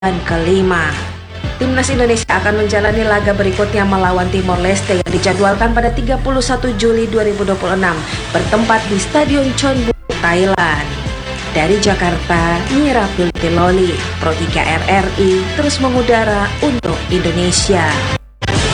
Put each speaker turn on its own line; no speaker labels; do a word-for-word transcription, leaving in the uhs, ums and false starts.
dan kelima. Timnas Indonesia akan menjalani laga berikutnya melawan Timor Leste yang dijadwalkan pada tiga puluh satu Juli dua ribu dua puluh enam bertempat di Stadion Chonburi, Thailand. Dari Jakarta, Mira Filipiloli, Pro tiga R R I terus mengudara untuk Indonesia.